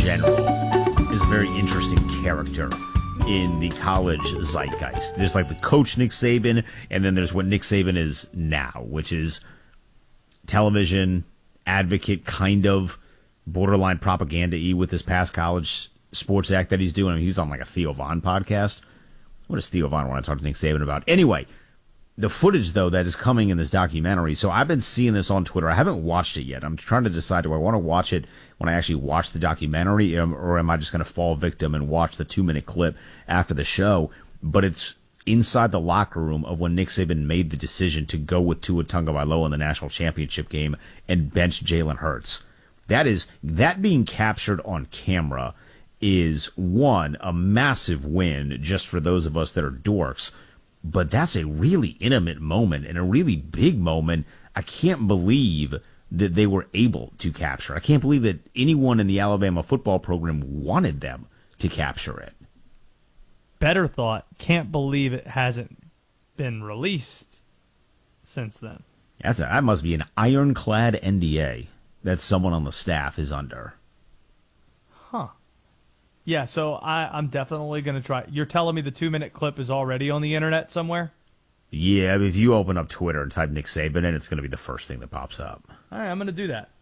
general is a very interesting character in the college zeitgeist. There's like the coach Nick Saban, and then there's what Nick Saban is now, which is television advocate, kind of borderline propaganda-y with this past college sports act that he's doing. I mean, he's on like a Theo Von podcast. What does Theo Von want to talk to Nick Saban about? Anyway, the footage, though, that is coming in this documentary. So I've been seeing this on Twitter. I haven't watched it yet. I'm trying to decide, do I want to watch it when I actually watch the documentary, or am I just going to fall victim and watch the 2-minute clip after the show? But it's inside the locker room of when Nick Saban made the decision to go with Tua Tagovailoa in the national championship game and bench Jalen Hurts. That being captured on camera is, one, a massive win just for those of us that are dorks, but that's a really intimate moment and a really big moment. I can't believe that they were able to capture. I can't believe that anyone in the Alabama football program wanted them to capture it. Better thought, can't believe it hasn't been released since then. That must be an ironclad NDA that someone on the staff is under. Huh. Yeah, so I'm definitely going to try. You're telling me the 2-minute clip is already on the internet somewhere? Yeah, if you open up Twitter and type Nick Saban in, it's going to be the first thing that pops up. All right, I'm going to do that.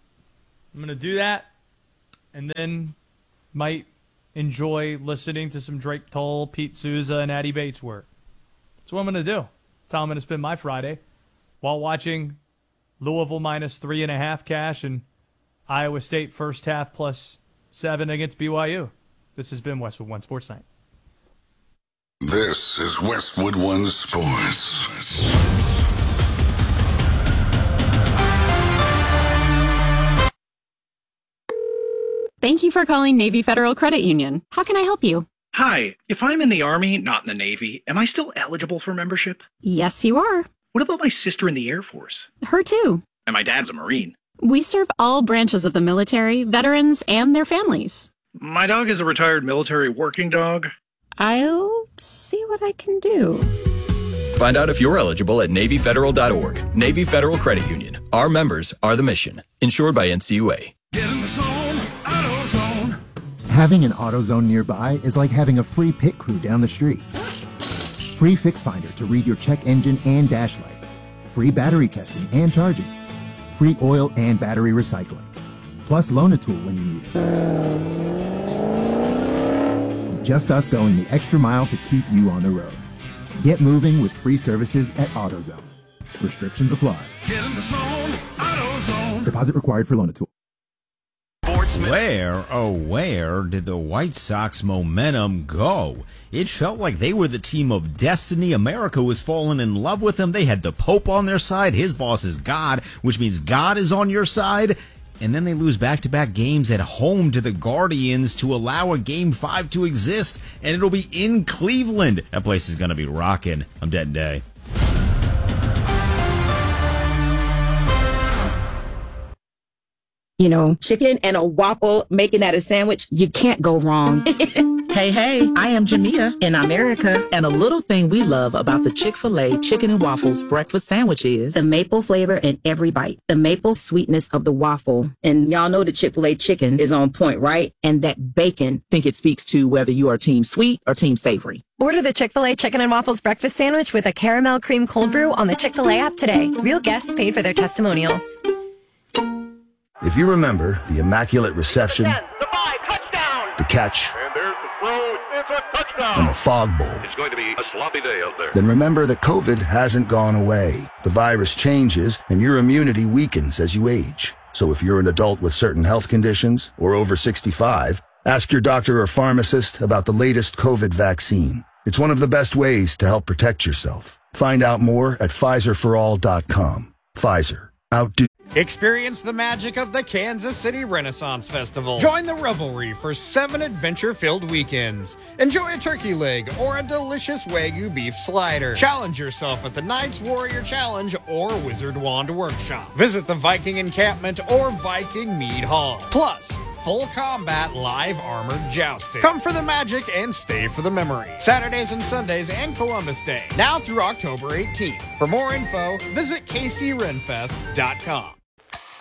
And then might enjoy listening to some Drake Toll, Pete Souza, and Addy Bates work. That's what I'm going to do. That's how I'm going to spend my Friday while watching Louisville minus 3.5 cash and Iowa State first half plus 7 against BYU. This has been Westwood One Sports Night. This is Westwood One Sports. Thank you for calling Navy Federal Credit Union. How can I help you? Hi, if I'm in the Army, not in the Navy, am I still eligible for membership? Yes, you are. What about my sister in the Air Force? Her too. And my dad's a Marine. We serve all branches of the military, veterans, and their families. My dog is a retired military working dog. I'll see what I can do. Find out if you're eligible at NavyFederal.org. Navy Federal Credit Union. Our members are the mission. Insured by NCUA. Get in the zone, AutoZone. Having an AutoZone nearby is like having a free pit crew down the street. Free Fix Finder to read your check engine and dash lights. Free battery testing and charging. Free oil and battery recycling. Plus Loan-A-Tool when you need it. Just us going the extra mile to keep you on the road. Get moving with free services at AutoZone. Restrictions apply. Get in the zone, AutoZone. Deposit required for Loan-A-Tool. Where did the White Sox momentum go? It felt like they were the team of destiny. America was falling in love with them. They had the Pope on their side. His boss is God, which means God is on your side. And then they lose back-to-back games at home to the Guardians to allow a Game 5 to exist, and it'll be in Cleveland. That place is going to be rocking. I'm Denton Day. You know, chicken and a waffle, making that a sandwich, you can't go wrong. Hey, I am Jamia in America, and a little thing we love about the Chick-fil-A Chicken and Waffles breakfast sandwich is the maple flavor in every bite, the maple sweetness of the waffle. And y'all know the Chick-fil-A chicken is on point, right? And that bacon. I think it speaks to whether you are team sweet or team savory. Order the Chick-fil-A Chicken and Waffles breakfast sandwich with a caramel cream cold brew on the Chick-fil-A app today. Real guests paid for their testimonials. If you remember the Immaculate Reception, the catch, and the Fog Bowl, it's going to be a sloppy day out there. Then remember that COVID hasn't gone away. The virus changes and your immunity weakens as you age. So if you're an adult with certain health conditions or over 65, ask your doctor or pharmacist about the latest COVID vaccine. It's one of the best ways to help protect yourself. Find out more at PfizerForAll.com. Pfizer. Outdo. Experience the magic of the Kansas City Renaissance Festival. Join the revelry for 7 adventure-filled weekends. Enjoy a turkey leg or a delicious Wagyu beef slider. Challenge yourself at the Knights Warrior Challenge or Wizard Wand Workshop. Visit the Viking Encampment or Viking Mead Hall. Plus, full combat live armored jousting. Come for the magic and stay for the memory. Saturdays and Sundays and Columbus Day. Now through October 18th. For more info, visit kcrenfest.com.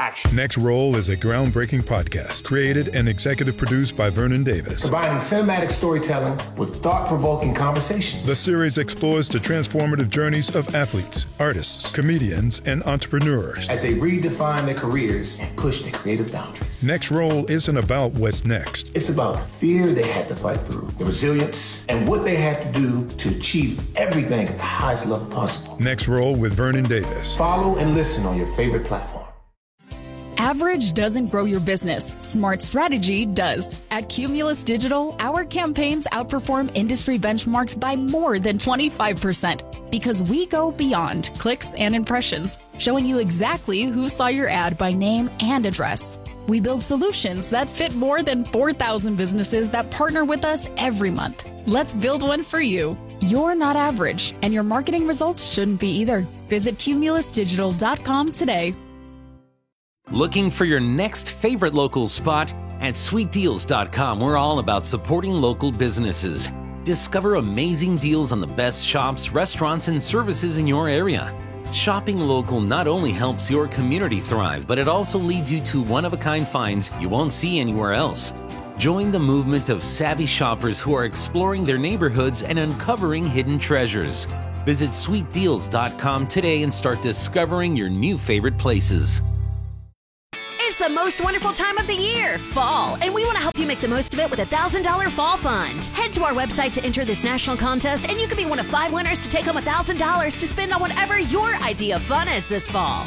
action. Next Roll is a groundbreaking podcast created and executive produced by Vernon Davis. Combining cinematic storytelling with thought-provoking conversations. The series explores the transformative journeys of athletes, artists, comedians, and entrepreneurs as they redefine their careers and push their creative boundaries. Next Roll isn't about what's next. It's about the fear they had to fight through, the resilience, and what they had to do to achieve everything at the highest level possible. Next Roll with Vernon Davis. Follow and listen on your favorite platform. Average doesn't grow your business. Smart strategy does. At Cumulus Digital, our campaigns outperform industry benchmarks by more than 25% because we go beyond clicks and impressions, showing you exactly who saw your ad by name and address. We build solutions that fit more than 4,000 businesses that partner with us every month. Let's build one for you. You're not average, and your marketing results shouldn't be either. Visit cumulusdigital.com today. Looking for your next favorite local spot? At sweetdeals.com, we're all about supporting local businesses. Discover amazing deals on the best shops, restaurants, and services in your area. Shopping local not only helps your community thrive, but it also leads you to one-of-a-kind finds you won't see anywhere else. Join the movement of savvy shoppers who are exploring their neighborhoods and uncovering hidden treasures. Visit sweetdeals.com today and start discovering your new favorite places. It's the most wonderful time of the year, fall, and we want to help you make the most of it with a $1,000 fall fund. Head to our website to enter this national contest, and you could be one of 5 winners to take home $1,000 to spend on whatever your idea of fun is this fall.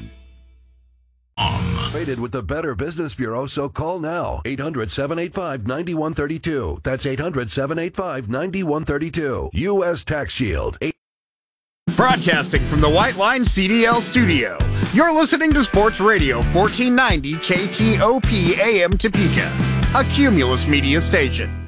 Rated with the Better Business Bureau, so call now. 800-785-9132. That's 800-785-9132. U.S. Tax Shield. Broadcasting from the White Line CDL studio. You're listening to Sports Radio 1490 KTOP AM Topeka, a Cumulus Media station.